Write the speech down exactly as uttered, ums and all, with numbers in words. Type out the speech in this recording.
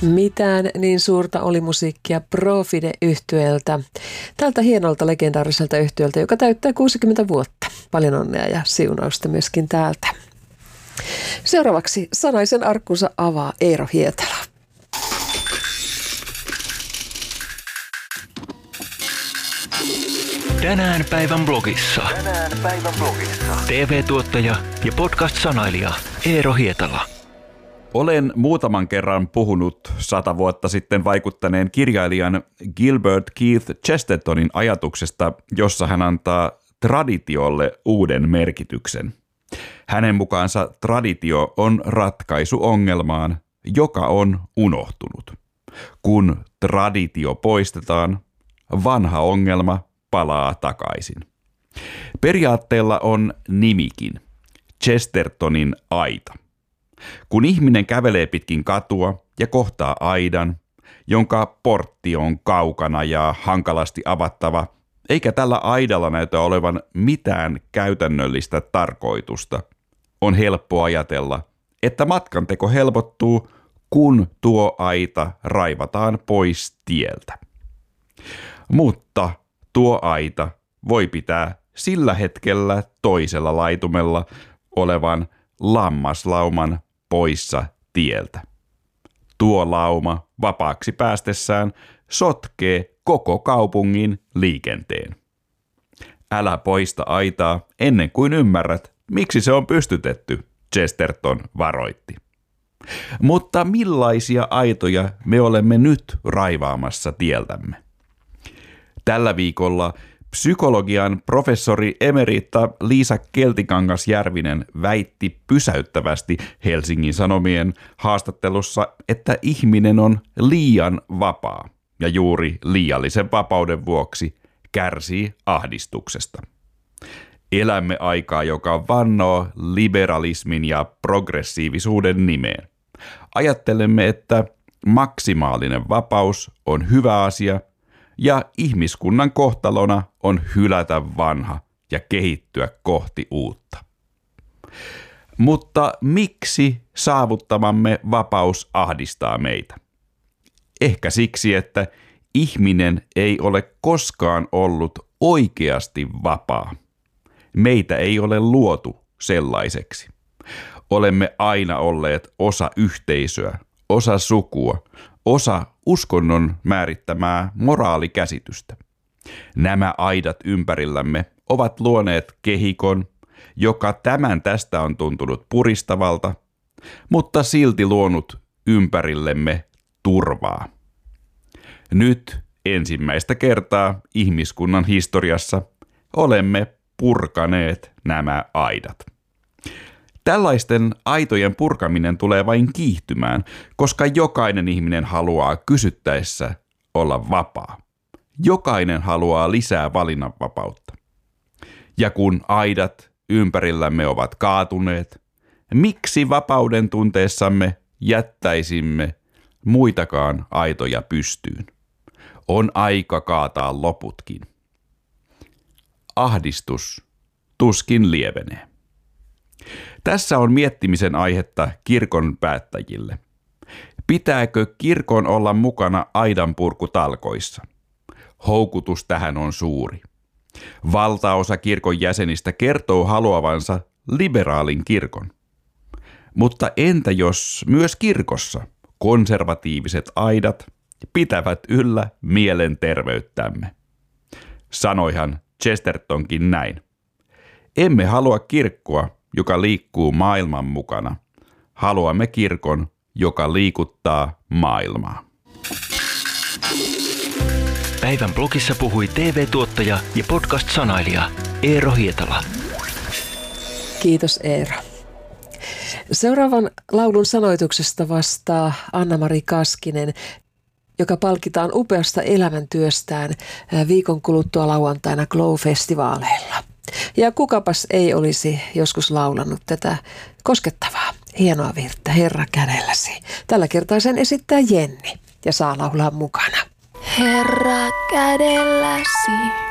Mitään niin suurta oli musiikkia Profide-yhtyeeltä. Tältä hienolta legendaariselta yhtyeeltä, joka täyttää kuusikymmentä vuotta. Paljon onnea ja siunausta myöskin täältä. Seuraavaksi sanaisen arkkunsa avaa Eero Hietala. Tänään päivän blogissa. Tänään päivän blogissa. T V-tuottaja ja podcast-sanailija Eero Hietala. Olen muutaman kerran puhunut sata vuotta sitten vaikuttaneen kirjailijan Gilbert Keith Chestertonin ajatuksesta, jossa hän antaa traditiolle uuden merkityksen. Hänen mukaansa traditio on ratkaisu ongelmaan, joka on unohtunut. Kun traditio poistetaan, vanha ongelma palaa takaisin. Periaatteella on nimikin, Chestertonin aita. Kun ihminen kävelee pitkin katua ja kohtaa aidan, jonka portti on kaukana ja hankalasti avattava, eikä tällä aidalla näytä olevan mitään käytännöllistä tarkoitusta, on helppo ajatella, että matkanteko helpottuu, kun tuo aita raivataan pois tieltä. Mutta tuo aita voi pitää sillä hetkellä toisella laitumella olevan lammaslauman poissa tieltä. Tuo lauma vapaaksi päästessään sotkee koko kaupungin liikenteen. Älä poista aitaa ennen kuin ymmärrät, miksi se on pystytetty, Chesterton varoitti. Mutta millaisia aitoja me olemme nyt raivaamassa tieltämme? Tällä viikolla psykologian professori emerita Liisa Keltikangas-Järvinen väitti pysäyttävästi Helsingin Sanomien haastattelussa, että ihminen on liian vapaa ja juuri liiallisen vapauden vuoksi kärsii ahdistuksesta. Elämme aikaa, joka vannoo liberalismin ja progressiivisuuden nimeen. Ajattelemme, että maksimaalinen vapaus on hyvä asia ja ihmiskunnan kohtalona on hylätä vanha ja kehittyä kohti uutta. Mutta miksi saavuttamamme vapaus ahdistaa meitä? Ehkä siksi, että ihminen ei ole koskaan ollut oikeasti vapaa. Meitä ei ole luotu sellaiseksi. Olemme aina olleet osa yhteisöä, osa sukua, osa uskonnon määrittämää moraalikäsitystä. Nämä aidat ympärillämme ovat luoneet kehikon, joka tämän tästä on tuntunut puristavalta, mutta silti luonut ympärillemme turvaa. Nyt ensimmäistä kertaa ihmiskunnan historiassa olemme purkaneet nämä aidat. Tällaisten aitojen purkaminen tulee vain kiihtymään, koska jokainen ihminen haluaa kysyttäessä olla vapaa. Jokainen haluaa lisää valinnanvapautta. Ja kun aidat ympärillämme ovat kaatuneet, miksi vapauden tunteessamme jättäisimme muitakaan aitoja pystyyn? On aika kaataa loputkin. Ahdistus tuskin lievenee. Tässä on miettimisen aihetta kirkon päättäjille. Pitääkö kirkon olla mukana aidanpurkutalkoissa? Houkutus tähän on suuri. Valtaosa kirkon jäsenistä kertoo haluavansa liberaalin kirkon. Mutta entä jos myös kirkossa konservatiiviset aidat pitävät yllä mielenterveyttämme? Sanoihan Chestertonkin näin. Emme halua kirkkoa, joka liikkuu maailman mukana. Haluamme kirkon, joka liikuttaa maailmaa. Päivän blogissa puhui T V-tuottaja ja podcast-sanailija Eero Hietala. Kiitos Eero. Seuraavan laulun sanoituksesta vastaa Anna-Mari Kaskinen, joka palkitaan upeasta elämäntyöstään viikon kuluttua lauantaina Glow-festivaaleilla. Ja kukapas ei olisi joskus laulanut tätä koskettavaa, hienoa virttä Herra kädelläsi. Tällä kertaa sen esittää Jenni ja saa laulaa mukana. Herra kädelläsi.